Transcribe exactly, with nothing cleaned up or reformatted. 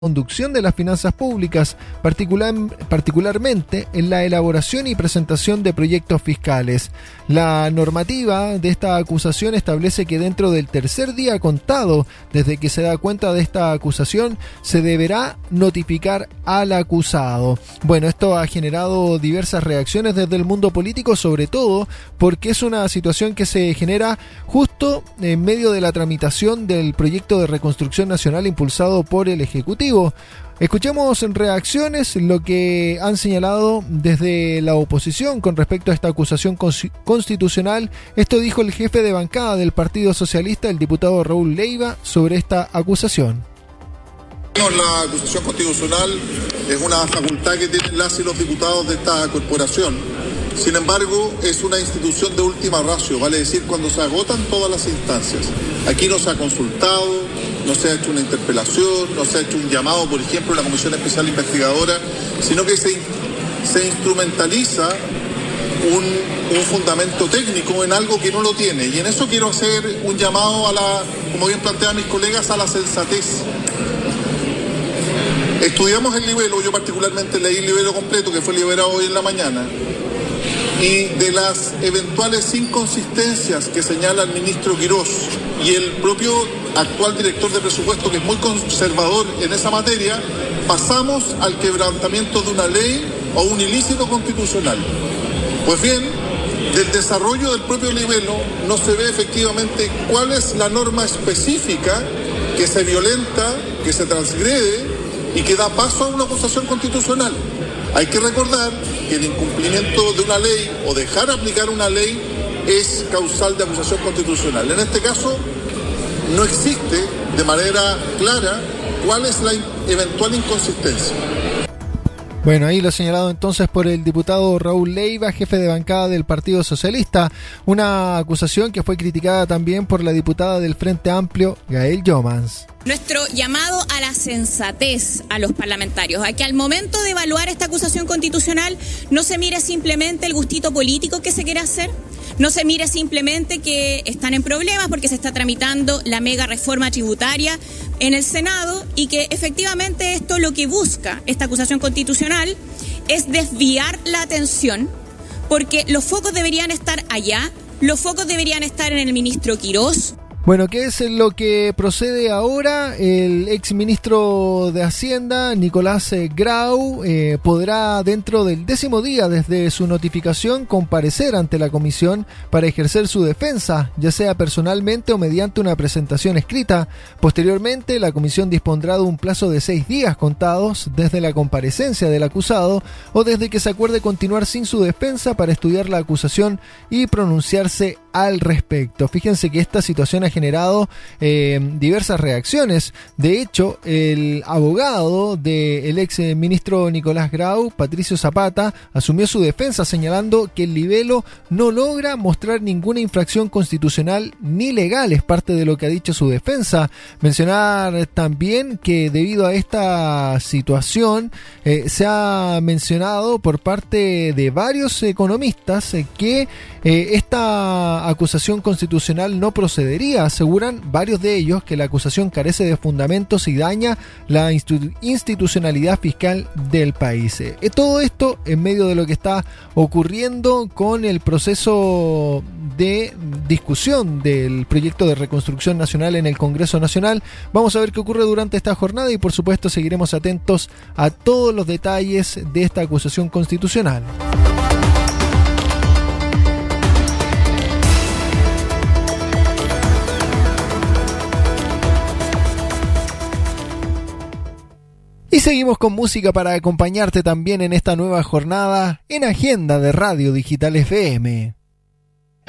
conducción de las finanzas públicas, particular, particularmente en la elaboración y presentación de proyectos fiscales. La normativa de esta acusación establece que dentro del tercer día contado desde que se da cuenta de esta acusación, se deberá notificar al acusado. Bueno, esto ha generado diversas reacciones desde el mundo político, sobre todo porque es una situación que se genera justo en medio de la tramitación del proyecto de reconstrucción nacional impulsado por el Ejecutivo. Escuchemos en reacciones lo que han señalado desde la oposición con respecto a esta acusación constitucional. Esto dijo el jefe de bancada del Partido Socialista, el diputado Raúl Leiva, sobre esta acusación. La acusación constitucional es una facultad que tienen las y los diputados de esta corporación. Sin embargo, es una institución de última ratio, vale decir, cuando se agotan todas las instancias. Aquí no se ha consultado, no se ha hecho una interpelación, no se ha hecho un llamado, por ejemplo, a la Comisión Especial Investigadora, sino que se, se instrumentaliza un, un fundamento técnico en algo que no lo tiene. Y en eso quiero hacer un llamado a la, como bien plantean mis colegas, a la sensatez. Estudiamos el libelo, yo particularmente leí el libelo completo que fue liberado hoy en la mañana, y de las eventuales inconsistencias que señala el ministro Quirós y el propio actual director de presupuesto, que es muy conservador en esa materia, pasamos al quebrantamiento de una ley o un ilícito constitucional. Pues bien, del desarrollo del propio libelo no se ve efectivamente cuál es la norma específica que se violenta, que se transgrede y que da paso a una acusación constitucional. Hay que recordar que el incumplimiento de una ley o dejar aplicar una ley es causal de acusación constitucional. En este caso, no existe de manera clara cuál es la eventual inconsistencia. Bueno, ahí lo señalado entonces por el diputado Raúl Leiva, jefe de bancada del Partido Socialista, una acusación que fue criticada también por la diputada del Frente Amplio, Gael Jomans. Nuestro llamado a la sensatez a los parlamentarios, a que al momento de evaluar esta acusación constitucional no se mire simplemente el gustito político que se quiere hacer, no se mire simplemente que están en problemas porque se está tramitando la mega reforma tributaria en el Senado y que efectivamente esto lo que busca, esta acusación constitucional, es desviar la atención porque los focos deberían estar allá, los focos deberían estar en el ministro Quirós. Bueno, ¿qué es lo que procede ahora? El exministro de Hacienda, Nicolás Grau, eh, podrá dentro del décimo día desde su notificación comparecer ante la comisión para ejercer su defensa, ya sea personalmente o mediante una presentación escrita. Posteriormente, la comisión dispondrá de un plazo de seis días contados desde la comparecencia del acusado o desde que se acuerde continuar sin su defensa para estudiar la acusación y pronunciarse al respecto. Fíjense que esta situación ha generado eh, diversas reacciones. De hecho, el abogado del ex ministro Nicolás Grau, Patricio Zapata, asumió su defensa señalando que el libelo no logra mostrar ninguna infracción constitucional ni legal. Es parte de lo que ha dicho su defensa. Mencionar también que debido a esta situación eh, se ha mencionado por parte de varios economistas eh, que eh, esta acusación constitucional no procedería. Aseguran varios de ellos que la acusación carece de fundamentos y daña la institu- institucionalidad fiscal del país. Eh, todo esto en medio de lo que está ocurriendo con el proceso de discusión del proyecto de reconstrucción nacional en el Congreso Nacional. Vamos a ver qué ocurre durante esta jornada y por supuesto seguiremos atentos a todos los detalles de esta acusación constitucional. Y seguimos con música para acompañarte también en esta nueva jornada en Agenda de Radio Digital F M.